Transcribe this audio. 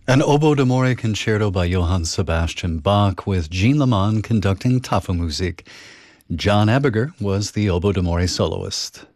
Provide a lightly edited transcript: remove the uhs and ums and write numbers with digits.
An Oboe d'Amore concerto by Johann Sebastian Bach with Jean Lamond conducting Tafelmusik. John Ebinger was the Oboe d'Amore soloist.